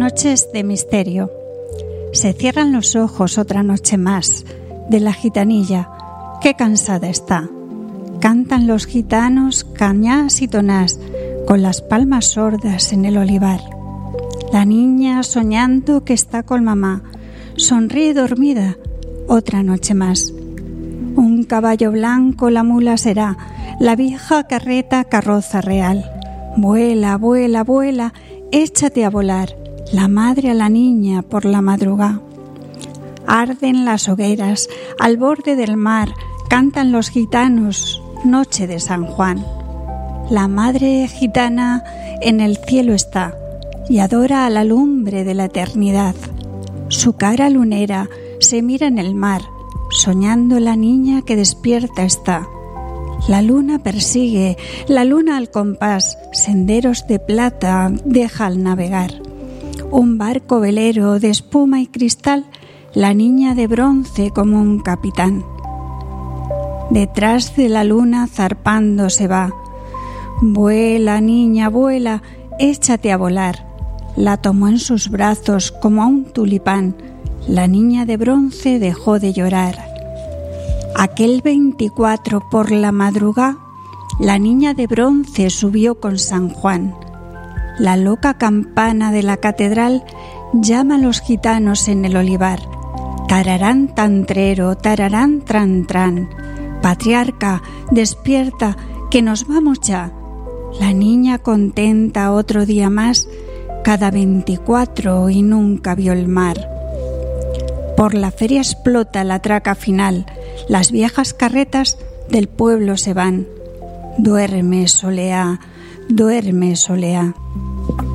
Noches de misterio. Se cierran los ojos otra noche más de la gitanilla, qué cansada está. Cantan los gitanos cañás y tonás con las palmas sordas en el olivar. La niña soñando que está con mamá, sonríe dormida otra noche más. Un caballo blanco la mula será, la vieja carreta carroza real. Vuela, vuela, vuela, échate a volar, la madre a la niña por la madrugá. Arden las hogueras, al borde del mar, cantan los gitanos, noche de San Juan. La madre gitana en el cielo está y adora a la lumbre de la eternidad. Su cara lunera se mira en el mar, soñando la niña que despierta está. La luna persigue, la luna al compás, senderos de plata deja al navegar. Un barco velero de espuma y cristal, la niña de bronce como un capitán. Detrás de la luna zarpando se va. Vuela, niña, vuela, échate a volar. La tomó en sus brazos como a un tulipán. La niña de bronce dejó de llorar. Aquel 24 por la madrugá, la niña de bronce subió con San Juan. La loca campana de la catedral llama a los gitanos en el olivar. Tararán tantrero, tararán tran tran. Patriarca, despierta, que nos vamos ya. La niña contenta otro día más, cada 24 y nunca vio el mar. Por la feria explota la traca final, las viejas carretas del pueblo se van. Duerme, Soleá, duerme, Soleá.